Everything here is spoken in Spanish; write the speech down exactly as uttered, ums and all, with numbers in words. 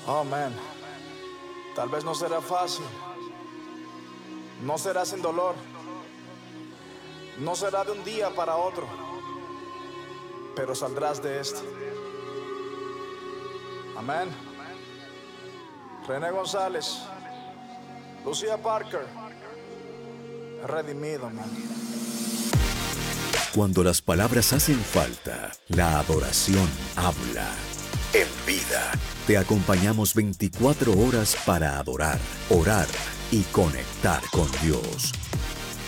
Oh, man. Tal vez no será fácil. No será sin dolor. No será de un día para otro. Pero saldrás de esto. Amén. René González. Lucía Parker. Redimido, man. Cuando las palabras hacen falta, la adoración habla. En vida, te acompañamos veinticuatro horas para adorar, orar y conectar con Dios.